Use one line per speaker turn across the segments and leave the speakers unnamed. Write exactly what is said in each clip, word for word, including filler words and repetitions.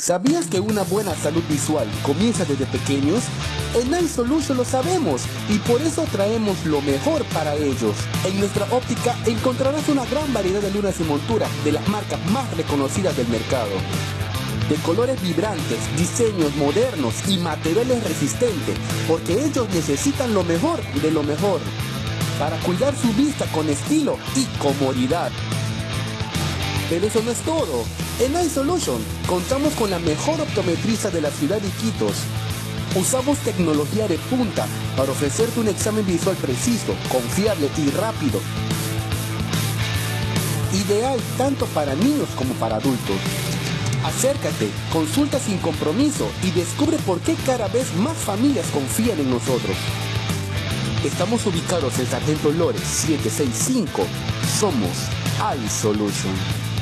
¿Sabías que una buena salud visual comienza desde pequeños? En Eye Solution lo sabemos y por eso traemos lo mejor para ellos. En nuestra óptica encontrarás una gran variedad de lunas y monturas de las marcas más reconocidas del mercado. De colores vibrantes, diseños modernos y materiales resistentes, porque ellos necesitan lo mejor de lo mejor para cuidar su vista con estilo y comodidad. Pero eso no es todo. En Eye Solution contamos con la mejor optometrista de la ciudad de Iquitos. Usamos tecnología de punta para ofrecerte un examen visual preciso, confiable y rápido. Ideal tanto para niños como para adultos. Acércate, consulta sin compromiso y descubre por qué cada vez más familias confían en nosotros. Estamos ubicados en Sargento Lores setecientos sesenta y cinco. Somos Eye Solution.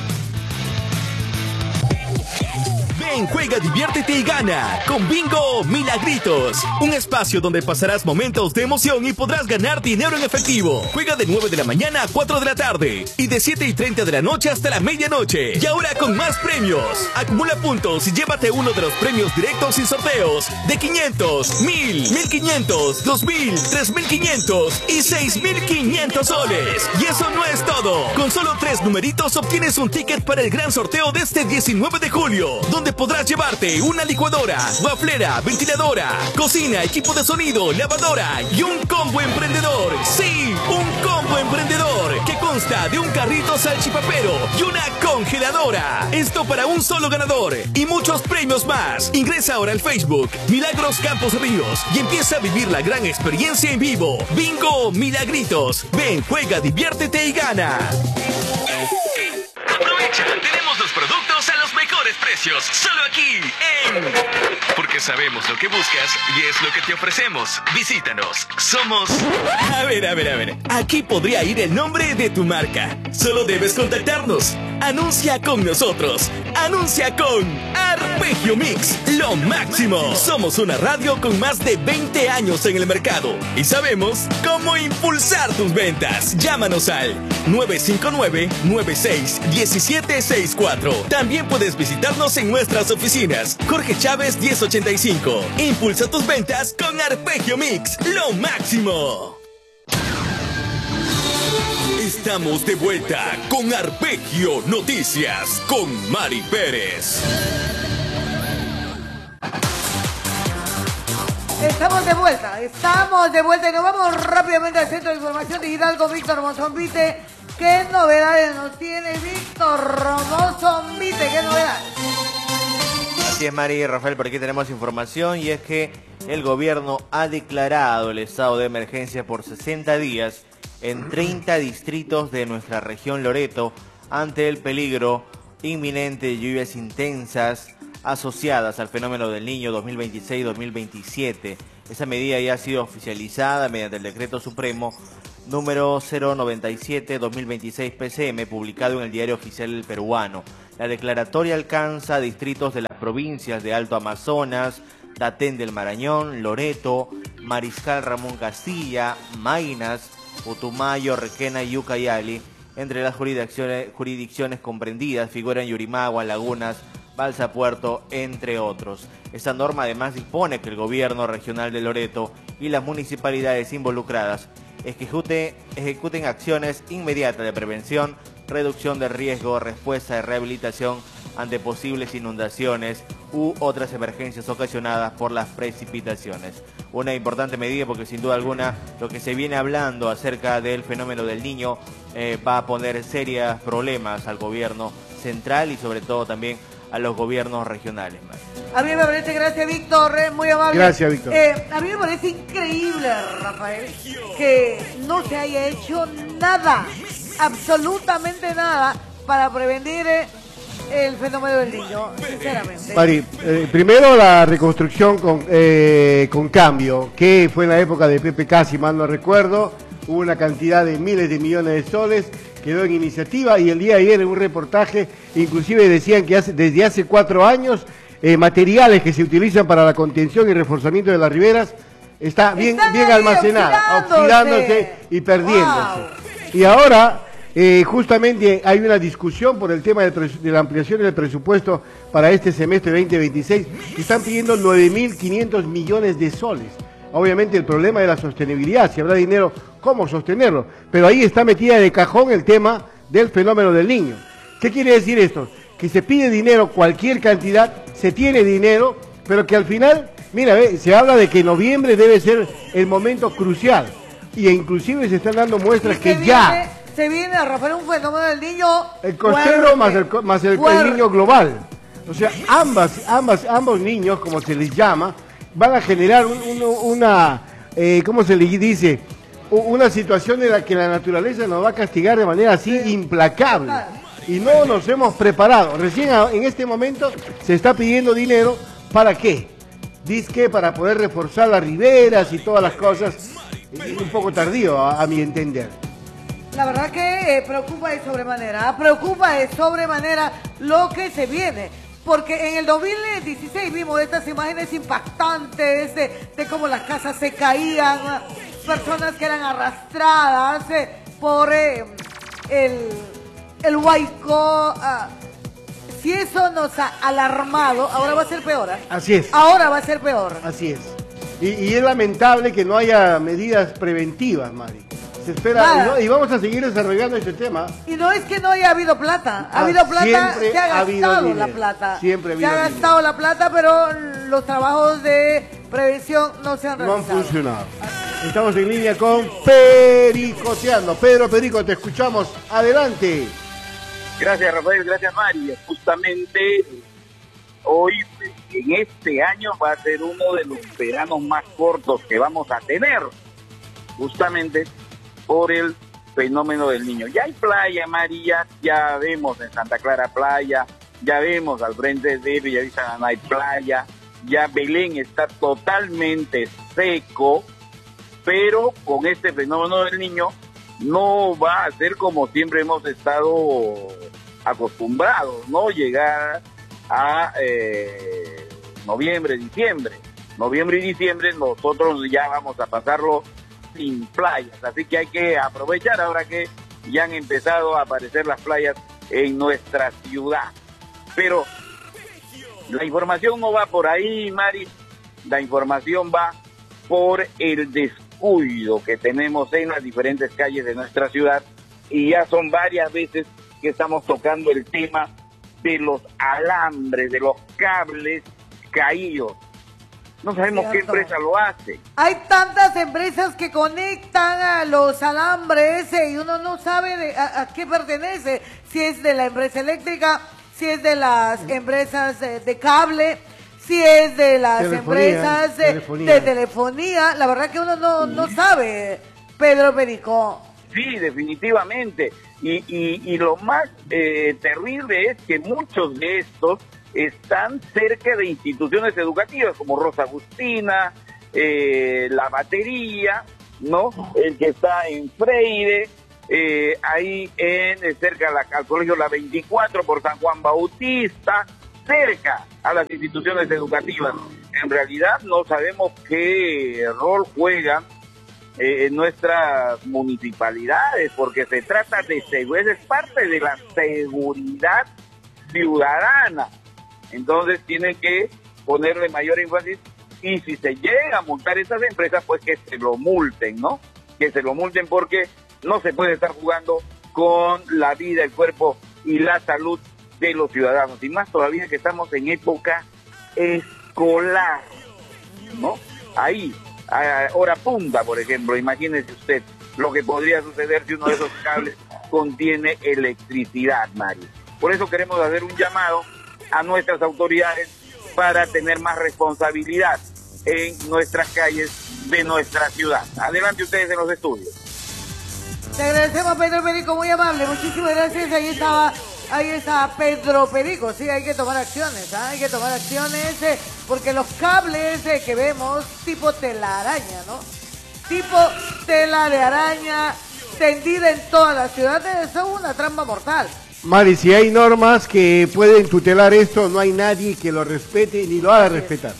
Ven, juega, diviértete y gana con Bingo Milagritos, un espacio donde pasarás momentos de emoción y podrás ganar dinero en efectivo. Juega de nueve de la mañana a cuatro de la tarde y de siete y treinta de la noche hasta la medianoche. Y ahora con más premios. Acumula puntos y llévate uno de los premios directos sin sorteos de quinientos, mil, mil quinientos, dos mil, tres mil quinientos y seis mil quinientos soles. Y eso no es todo. Con solo tres numeritos obtienes un ticket para el gran sorteo de este diecinueve de julio, donde podrás llevarte una licuadora, waflera, ventiladora, cocina, equipo de sonido, lavadora y un combo emprendedor. Sí, un combo emprendedor que consta de un carrito salchipapero y una congeladora. Esto para un solo ganador y muchos premios más. Ingresa ahora al Facebook Milagros Campos Ríos y empieza a vivir la gran experiencia en vivo. Bingo Milagritos. Ven, juega, diviértete y gana.
Aprovecha, tenemos los productos a los mejores precios, solo aquí en... Porque sabemos lo que buscas y es lo que te ofrecemos. Visítanos, somos...
A ver, a ver, a ver, aquí podría ir el nombre de tu marca. Solo debes contactarnos. Anuncia con nosotros. Anuncia con Arpegio Mix, lo máximo. Somos una radio con más de veinte años en el mercado y sabemos cómo impulsar tus ventas. Llámanos al nueve cinco nueve, nueve seis, uno siete seis cuatro. También puedes visitarnos en nuestras oficinas. Jorge Chávez diez ochenta y cinco. Impulsa tus ventas con Arpegio Mix, lo máximo. Estamos de vuelta con Arpegio Noticias con Mari Pérez.
Estamos de vuelta, estamos de vuelta y nos vamos rápidamente al Centro de Información Digital con Víctor Mozombite. ¿Qué novedades nos tiene Víctor Mozombite? ¿Qué novedades?
Así es, Mari y Rafael, por aquí tenemos información y es que el gobierno ha declarado el estado de emergencia por sesenta días en treinta distritos de nuestra región Loreto ante el peligro inminente de lluvias intensas asociadas al fenómeno del Niño dos mil veintiséis dos mil veintisiete. Esa medida ya ha sido oficializada mediante el Decreto Supremo número cero noventa y siete guión dos mil veintiséis P C M, publicado en el Diario Oficial Peruano. La declaratoria alcanza distritos de las provincias de Alto Amazonas, Datén del Marañón, Loreto, Mariscal Ramón Castilla, Maynas, Putumayo, Requena y Ucayali. Entre las jurisdicciones, jurisdicciones comprendidas figuran Yurimagua, Lagunas, Balsa Puerto, entre otros. Esta norma además dispone que el gobierno regional de Loreto y las municipalidades involucradas ejecute, ejecuten acciones inmediatas de prevención, reducción de riesgo, respuesta y rehabilitación ante posibles inundaciones u otras emergencias ocasionadas por las precipitaciones. Una importante medida porque sin duda alguna lo que se viene hablando acerca del fenómeno del Niño eh, va a poner serios problemas al gobierno central y sobre todo también a los gobiernos regionales.
A mí me parece, gracias Víctor, eh, muy amable.
Gracias, Víctor.
Eh, a mí me parece increíble, Rafael, que no se haya hecho nada, absolutamente nada, para prevenir eh, el fenómeno del Niño, sinceramente.
Mari, eh, primero la reconstrucción con, eh, con cambio, que fue en la época de Pepe K, si mal no recuerdo, hubo una cantidad de miles de millones de soles, quedó en iniciativa y el día de ayer en un reportaje inclusive decían que hace, desde hace cuatro años eh, materiales que se utilizan para la contención y reforzamiento de las riberas está bien, bien almacenada, oxidándose. oxidándose y perdiéndose. Wow. Y ahora eh, justamente hay una discusión por el tema de, de la ampliación del presupuesto para este semestre veinte veintiséis, que están pidiendo nueve mil quinientos millones de soles. Obviamente el problema de la sostenibilidad, si habrá dinero, ¿cómo sostenerlo? Pero ahí está metida de cajón el tema del fenómeno del niño. ¿Qué quiere decir esto? Que se pide dinero, cualquier cantidad, se tiene dinero, pero que al final, mira, ve, se habla de que noviembre debe ser el momento crucial, y inclusive se están dando muestras que
viene,
ya...
Se viene a romper un fenómeno del niño...
El costero más el, más el, el niño global. O sea, ambas, ambas, ambos niños, como se les llama, van a generar un, un, una, eh, ¿cómo se le dice? Una situación en la que la naturaleza nos va a castigar de manera así implacable. Y no nos hemos preparado. Recién en este momento se está pidiendo dinero, ¿para qué? Dice que para poder reforzar las riberas y todas las cosas. Un poco tardío, a, a mi entender.
La verdad que eh, preocupa de sobremanera, preocupa de sobremanera lo que se viene. Porque en el dos mil dieciséis vimos estas imágenes impactantes de, de cómo las casas se caían, personas que eran arrastradas eh, por eh, el, el huaico. Uh, si eso nos ha alarmado, ahora va a ser peor. ¿eh?
Así es.
Ahora va a ser peor.
Así es. Y, y es lamentable que no haya medidas preventivas, Mari. Se espera, ¿no? Y vamos a seguir desarrollando este tema.
Y no es que no haya habido plata, ha
ah,
habido plata, se ha
ha
gastado la plata.
Siempre ha
se ha gastado dinero. la plata, pero los trabajos de prevención no se han realizado.
No han funcionado. Estamos en línea con Pericoteando. Pedro Perico, te escuchamos. Adelante.
Gracias, Rafael, gracias, Mari. Justamente hoy, en este año, va a ser uno de los veranos más cortos que vamos a tener. Justamente por el fenómeno del niño. Ya hay playa, María, ya vemos en Santa Clara playa, ya vemos al frente de Villavista no hay playa, ya Belén está totalmente seco, pero con este fenómeno del niño no va a ser como siempre hemos estado acostumbrados, ¿no? Llegar a eh, noviembre, diciembre. Noviembre y diciembre nosotros ya vamos a pasarlo sin playas, así que hay que aprovechar ahora que ya han empezado a aparecer las playas en nuestra ciudad. Pero la información no va por ahí, Mari, la información va por el descuido que tenemos en las diferentes calles de nuestra ciudad, y ya son varias veces que estamos tocando el tema de los alambres, de los cables caídos. No sabemos Cierto. qué empresa lo hace.
Hay tantas empresas que conectan a los alambres eh, y uno no sabe de, a, a qué pertenece. Si es de la empresa eléctrica, si es de las empresas de, de cable, si es de las telefonía, empresas de telefonía. de telefonía. La verdad que uno no, no sabe, Pedro Perico.
Sí, definitivamente. Y, y, y lo más eh, terrible es que muchos de estos están cerca de instituciones educativas como Rosa Agustina, eh, La Batería, ¿no? El que está en Freire, eh, ahí en cerca la, al colegio La veinticuatro por San Juan Bautista, cerca a las instituciones educativas. En realidad no sabemos qué rol juegan eh, en nuestras municipalidades, porque se trata de seguridad, es parte de la seguridad ciudadana. Entonces tienen que ponerle mayor énfasis, y si se llega a multar estas empresas, pues que se lo multen, ¿no? Que se lo multen, porque no se puede estar jugando con la vida, el cuerpo y la salud de los ciudadanos. Y más todavía que estamos en época escolar, ¿no? Ahí, a hora punta, por ejemplo, imagínese usted lo que podría suceder si uno de esos cables contiene electricidad, Mari. Por eso queremos hacer un llamado a nuestras autoridades para tener más responsabilidad en nuestras calles de nuestra ciudad. Adelante ustedes en los estudios.
Te agradecemos, Pedro Perico, muy amable, muchísimas gracias. Ahí estaba, ahí está Pedro Perico. Sí, hay que tomar acciones, ¿eh? hay que tomar acciones, eh, porque los cables eh, que vemos, tipo telaraña, ¿no? Tipo tela de araña, tendida en toda la ciudad, son una trampa mortal.
Mari, si hay normas que pueden tutelar esto, no hay nadie que lo respete ni lo haga respetar.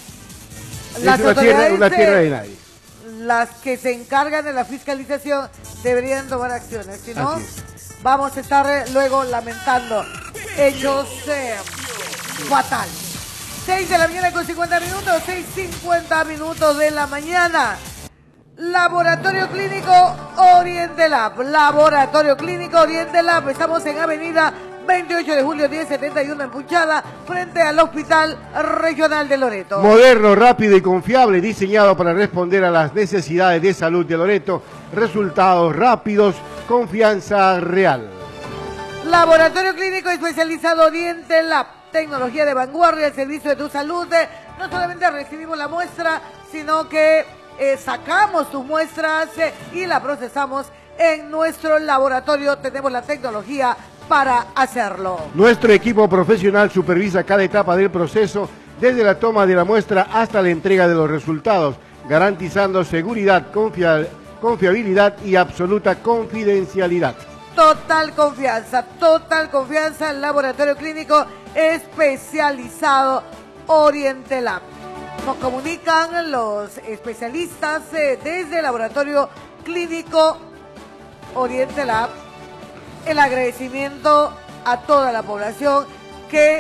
Las
es una tierra, una tierra de nadie.
Las que se encargan de la fiscalización deberían tomar acciones, si no, vamos a estar eh, luego lamentando hechos eh, fatales. seis de la mañana con cincuenta minutos, seis cincuenta minutos de la mañana. Laboratorio Clínico Oriente Lab, Laboratorio Clínico Oriente Lab, estamos en avenida veintiocho de julio diez setenta y uno en Puchala, frente al Hospital Regional de Loreto.
Moderno, rápido y confiable, diseñado para responder a las necesidades de salud de Loreto. Resultados rápidos, confianza real.
Laboratorio Clínico Especializado Oriente Lab, tecnología de vanguardia al servicio de tu salud. No solamente recibimos la muestra, sino que eh, sacamos tus muestras eh, y la procesamos en nuestro laboratorio. Tenemos la tecnología para hacerlo.
Nuestro equipo profesional supervisa cada etapa del proceso, desde la toma de la muestra hasta la entrega de los resultados, garantizando seguridad, confia- confiabilidad y absoluta confidencialidad.
Total confianza, total confianza en Laboratorio Clínico Especializado Oriente Lab. Nos comunican los especialistas eh, desde el Laboratorio Clínico Oriente Lab el agradecimiento a toda la población que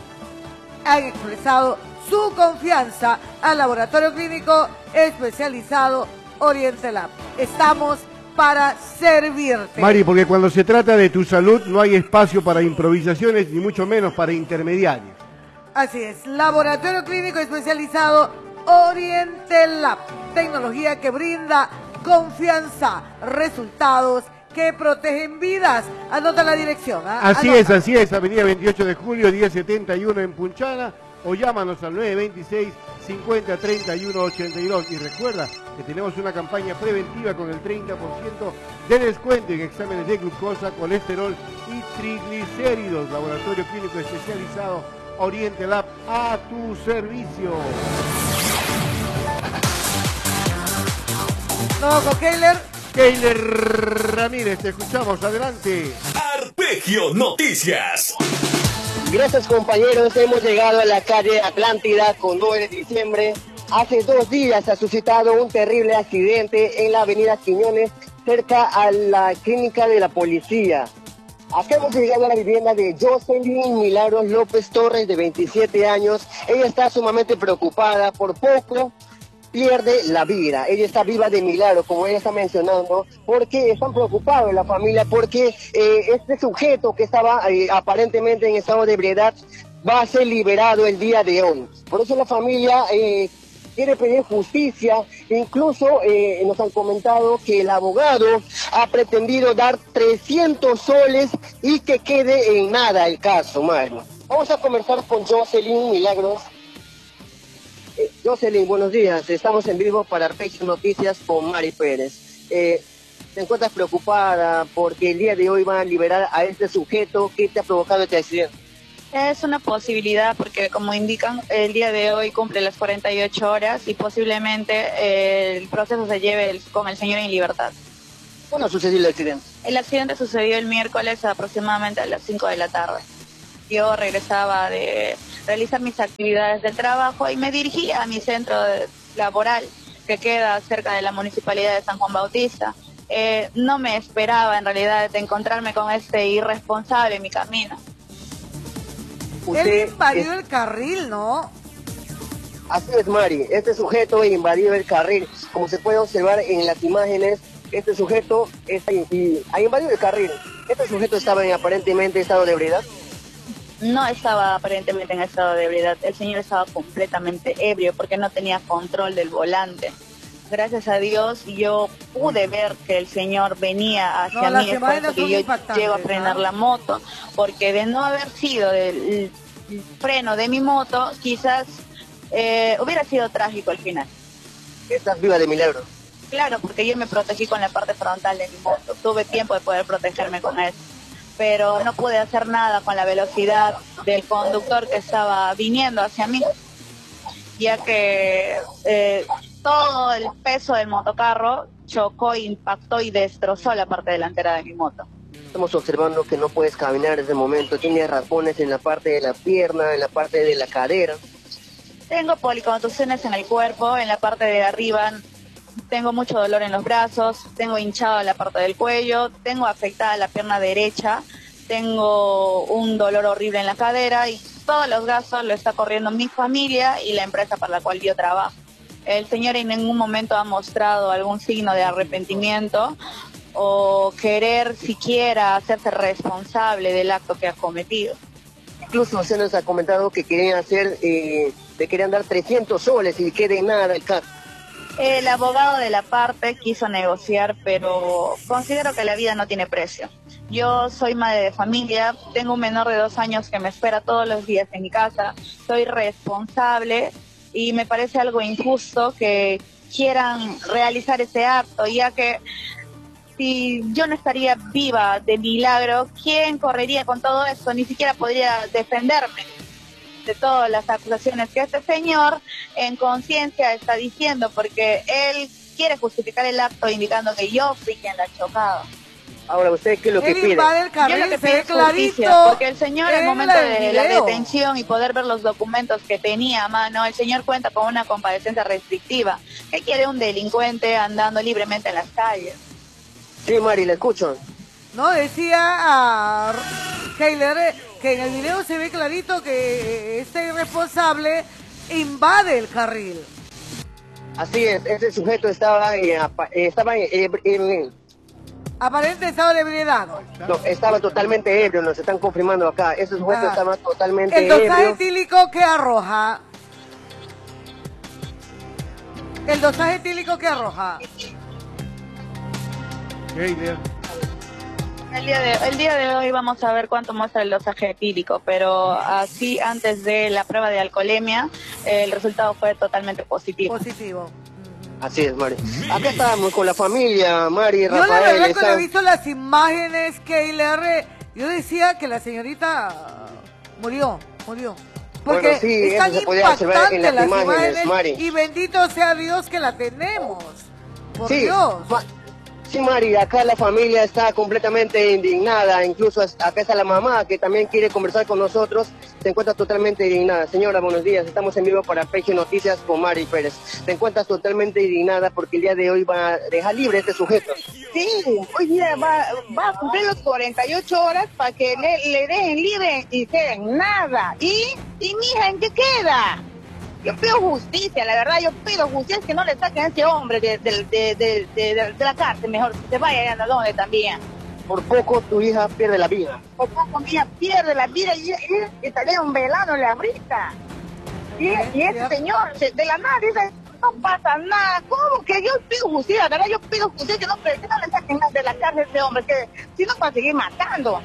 han expresado su confianza al Laboratorio Clínico Especializado Oriente Lab. Estamos para servirte.
Mari, porque cuando se trata de tu salud no hay espacio para improvisaciones, ni mucho menos para intermediarios.
Así es, Laboratorio Clínico Especializado Oriente Lab, tecnología que brinda confianza, resultados que protegen vidas. Anota la dirección. ¿eh?
Así
Anota.
es, así es, avenida veintiocho de julio, diez setenta y uno en Punchana, o llámanos al nueve veintiséis, cincuenta, treinta y uno, ochenta y dos. Y recuerda que tenemos una campaña preventiva con el treinta por ciento de descuento en exámenes de glucosa, colesterol y triglicéridos. Laboratorio Clínico Especializado Oriente Lab, a tu servicio.
No, con Keiler.
Keiler Ramírez, te escuchamos, adelante.
Arpegio Noticias.
Gracias, compañeros, hemos llegado a la calle Atlántida con nueve de diciembre. Hace dos días se ha suscitado un terrible accidente en la avenida Quiñones, cerca a la clínica de la policía. Acá hemos llegado a la vivienda de Jocelyn Milagros López Torres, de veintisiete años. Ella está sumamente preocupada, por poco pierde la vida. Ella está viva de milagro, como ella está mencionando, porque están preocupados en la familia, porque eh, este sujeto que estaba eh, aparentemente en estado de ebriedad va a ser liberado el día de hoy. Por eso la familia eh, quiere pedir justicia. Incluso eh, nos han comentado que el abogado ha pretendido dar trescientos soles y que quede en nada el caso, Mario. Vamos a conversar con Jocelyn Milagros. Eh, Jocelyn, buenos días. Estamos en vivo para Arpegio Noticias con Mari Pérez. Eh, ¿Te encuentras preocupada porque el día de hoy van a liberar a este sujeto que te ha provocado este accidente?
Es una posibilidad porque, como indican, el día de hoy cumple las cuarenta y ocho horas y posiblemente eh, el proceso se lleve el, con el señor en libertad.
¿Cuándo sucedió el accidente?
El accidente sucedió el miércoles aproximadamente a las cinco de la tarde. Yo regresaba de realizar mis actividades del trabajo y me dirigía a mi centro de, laboral, que queda cerca de la Municipalidad de San Juan Bautista. Eh, no me esperaba en realidad de encontrarme con este irresponsable en mi camino.
Él invadió el carril, ¿no?
Así es, Mari. Este sujeto invadió el carril. Como se puede observar en las imágenes, este sujeto está, y, ha invadido el carril. ¿Este sujeto estaba en aparentemente estado de ebriedad?
No estaba aparentemente en estado de ebriedad. El señor estaba completamente ebrio porque no tenía control del volante. Gracias a Dios yo pude ver que el señor venía hacia
no,
mí, es por eso que yo llego a frenar, ¿no?, la moto, porque de no haber sido del freno de mi moto, quizás eh, hubiera sido trágico al final.
¿Estás viva de milagro?
Claro, porque yo me protegí con la parte frontal de mi moto, tuve tiempo de poder protegerme con eso, pero no pude hacer nada con la velocidad del conductor que estaba viniendo hacia mí, ya que eh, todo el peso del motocarro chocó, impactó y destrozó la parte delantera de mi moto.
Estamos observando que no puedes caminar en ese momento, tienes raspones en la parte de la pierna, en la parte de la cadera.
Tengo policontusiones en el cuerpo, en la parte de arriba tengo mucho dolor en los brazos, tengo hinchado la parte del cuello, tengo afectada la pierna derecha, tengo un dolor horrible en la cadera y todos los gastos lo está corriendo mi familia y la empresa para la cual yo trabajo. El señor en ningún momento ha mostrado algún signo de arrepentimiento o querer siquiera hacerse responsable del acto que ha cometido.
Incluso usted nos ha comentado que querían hacer, eh, le querían dar trescientos soles y que de nada el caso.
El abogado de la parte quiso negociar, pero considero que la vida no tiene precio. Yo soy madre de familia, tengo un menor de dos años que me espera todos los días en mi casa, soy responsable y me parece algo injusto que quieran realizar ese acto, ya que si yo no estaría viva de milagro, ¿quién correría con todo esto? Ni siquiera podría defenderme de todas las acusaciones que este señor en conciencia está diciendo, porque él quiere justificar el acto indicando que yo fui quien la ha chocado.
Ahora, ¿usted qué es lo que
Él
pide?
invade el carril,
Yo lo que
se
pido
ve
es justicia,
clarito
porque el señor al
en
momento
la-
de
el
la
video.
detención y poder ver los documentos que tenía a mano, el señor cuenta con una compadecencia restrictiva. ¿Qué quiere un delincuente andando libremente en las calles?
Sí, Mari, le escucho.
No, decía a Keiler eh, que en el video se ve clarito que eh, este irresponsable invade el carril.
Así es, ese sujeto estaba, eh, apa- eh, estaba en, eh, en-
Aparente estado de ebriedad.
no, estaba totalmente ebrio, nos están confirmando acá. Ese sujeto
Ah.
estaba totalmente
El dosaje
ebrio.
etílico que arroja. El dosaje etílico que arroja.
Keiler.
El día, de, el día de hoy vamos a ver cuánto muestra el dosaje etílico, pero así antes de la prueba de alcoholemia, el resultado fue totalmente positivo.
Positivo.
Así es, Mari. Acá estábamos con la familia, Mari,
Yo la
Rafael.
verdad cuando
están-
he visto las imágenes que eh, yo decía que la señorita murió, murió. Porque
Bueno, sí,
están
eso se podía observar en
impactantes
las
las
imágenes, Mari.
y bendito sea Dios que la tenemos. Por
Sí,
Dios.
Ma- sí, Mari, acá la familia está completamente indignada, incluso as- acá está la mamá que también quiere conversar con nosotros, se encuentra totalmente indignada. Señora, buenos días, estamos en vivo para P G Noticias con Mari Pérez. Se encuentra totalmente indignada porque el día de hoy va a dejar libre a este sujeto.
Sí, hoy día va, va a cumplir los cuarenta y ocho horas para que le, le dejen libre y quede en nada. ¿Y, y mi hija en qué queda? Yo pido justicia, la verdad, yo pido justicia, que no le saquen a ese hombre de, de, de, de, de- de- de la cárcel, mejor que se vaya a donde también.
Por poco tu hija pierde la vida.
Por poco mi hija pierde la vida y, y, y estarían velándole ahorita. Y, y ese señor, se- de la nada, dice, no pasa nada. ¿Cómo que yo pido justicia? La verdad, yo pido justicia, que no, que no le saquen nada de la cárcel a ese hombre, que si no va a seguir matando.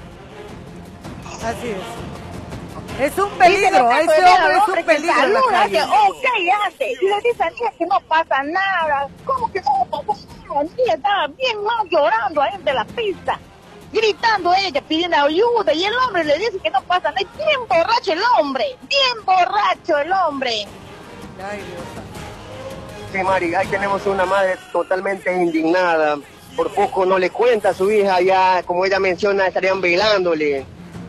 Así es. Es un peligro, ese hombre es un peligro en la
Saluda,
calle.
hace, ok, hace. Y le dice a niña que no pasa nada. ¿Cómo que no pasa nada? La niña estaba bien mal llorando ahí de la pista, gritando ella, pidiendo ayuda. Y el hombre le dice que no pasa nada. Bien borracho el hombre, bien borracho el hombre.
Ay, Dios.
Sí, Mari, ahí tenemos una madre totalmente indignada. Por poco no le cuenta a su hija, ya como ella menciona, estarían velándole.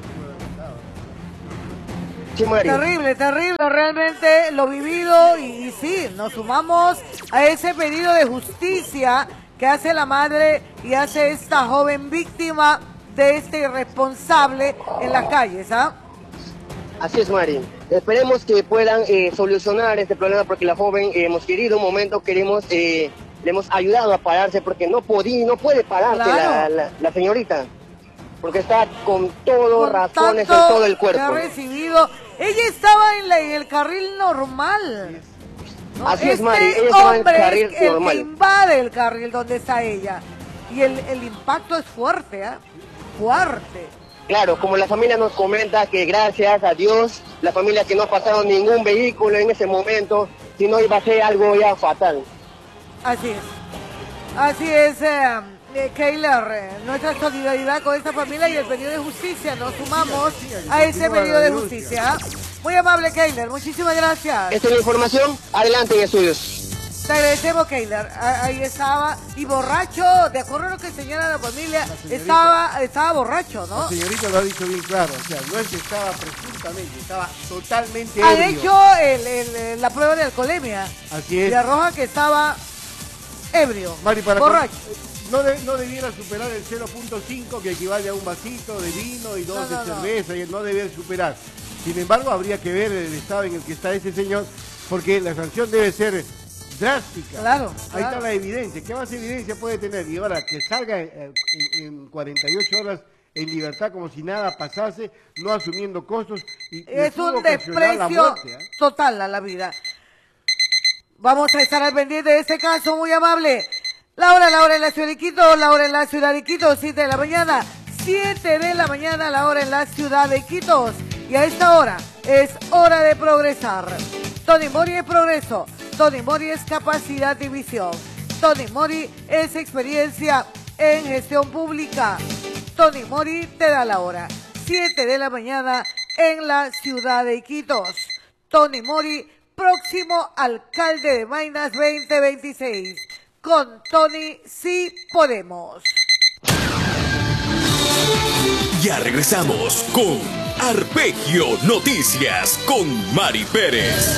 Sí, Mari.
Terrible, terrible, realmente lo vivido y, y sí, nos sumamos a ese pedido de justicia que hace la madre y hace esta joven víctima de este irresponsable en las calles, ¿ah?
Así es, Mari. Esperemos que puedan eh, solucionar este problema porque la joven eh, hemos querido un momento, queremos, eh, le hemos ayudado a pararse porque no podía, no puede pararse
Claro.
la, la, la señorita. Porque está con todo,
Con
razones en
tanto
todo el
que ha
cuerpo.
recibido. Ella estaba en, la- en el carril normal. ¿no?
Así es,
Este
Mari, ella estaba en
hombre
carril
es el
normal.
que invade el carril donde está ella. Y el, el impacto es fuerte, ¿ah? Fuerte.
Claro, como la familia nos comenta que gracias a Dios, la familia que no ha pasado ningún vehículo en ese momento, si no iba a ser algo ya fatal.
Así es. Así es, eh, eh, Keiler, eh, nuestra solidaridad con esta familia y el pedido de justicia. Nos sumamos a ese pedido de justicia. Muy amable, Keiler. Muchísimas gracias.
Esta es la información. Adelante en estudios.
Te agradecemos, Keiler. Ah, ahí estaba. Y borracho, de acuerdo a lo que señala la familia, estaba, estaba borracho, ¿no?
La señorita lo ha dicho bien claro, o sea, no es que estaba presuntamente, estaba totalmente
Han
ebrio.
hecho el- el- la prueba de alcoholemia.
Así es.
Y arroja que estaba ebrio,
Mari, para
borracho.
No, de, no debiera superar el cero punto cinco, que equivale a un vasito de vino y dos
No, no,
de
no.
cerveza, y no debiera superar. Sin embargo, habría que ver el estado en el que está ese señor, porque la sanción debe ser drástica.
Claro,
Ahí
claro.
está la evidencia. ¿Qué más evidencia puede tener? Y ahora, que salga en, en- en cuarenta y ocho horas en libertad como si nada pasase, no asumiendo costos. Y, y
Es
pudo
un
ocasionar la
desprecio
muerte, ¿eh?
total a la vida. Vamos a estar al pendiente de este caso, muy amable. La hora, la hora en la ciudad de Quito, la hora en la ciudad de Quito, siete de la mañana, siete de la mañana, la hora en la ciudad de Quito. Y a esta hora es hora de progresar. Tony Mori es progreso, Tony Mori es capacidad y visión, Tony Mori es experiencia en gestión pública. Tony Mori te da la hora, siete de la mañana en la ciudad de Quito. Tony Mori, próximo alcalde de Maynas veinte veintiséis. Con Tony sí podemos.
Ya regresamos con Arpegio Noticias con Mari Pérez.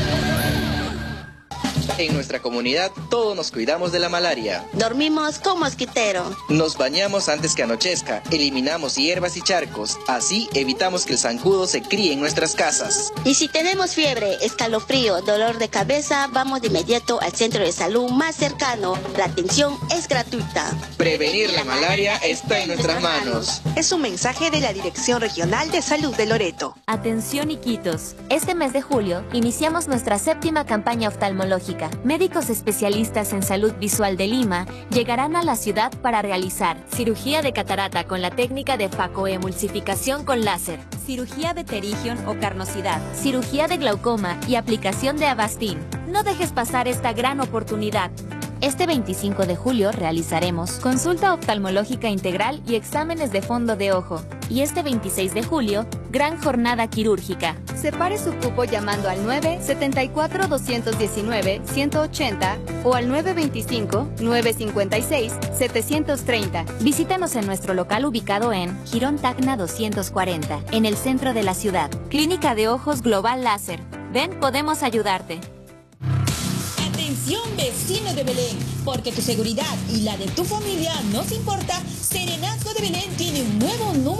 En nuestra comunidad todos nos cuidamos de la malaria.
Dormimos con mosquitero.
Nos bañamos antes que anochezca, eliminamos hierbas y charcos, así evitamos que el zancudo se críe en nuestras casas.
Y si tenemos fiebre, escalofrío, dolor de cabeza, vamos de inmediato al centro de salud más cercano. La atención es gratuita.
Prevenir la malaria está en nuestras manos.
Es un mensaje de la Dirección Regional de Salud de Loreto.
Atención Iquitos. Este mes de julio iniciamos nuestra séptima campaña oftalmológica. Médicos especialistas en salud visual de Lima llegarán a la ciudad para realizar cirugía de catarata con la técnica de facoemulsificación con láser, cirugía de pterigión o carnosidad, cirugía de glaucoma y aplicación de Avastin. No dejes pasar esta gran oportunidad. Este veinticinco de julio realizaremos consulta oftalmológica integral y exámenes de fondo de ojo. Y este veintiséis de julio, gran jornada quirúrgica.
Separe su cupo llamando al nueve siete cuatro, dos uno nueve, uno ocho cero o al nueve veinticinco, nueve cincuenta y seis, setecientos treinta.
Visítanos en nuestro local ubicado en Girón Tacna doscientos cuarenta, en el centro de la ciudad. Clínica de Ojos Global Láser. Ven, podemos ayudarte.
Atención vecino de Belén, porque tu seguridad y la de tu familia nos importa. Serenazgo de Belén tiene un nuevo número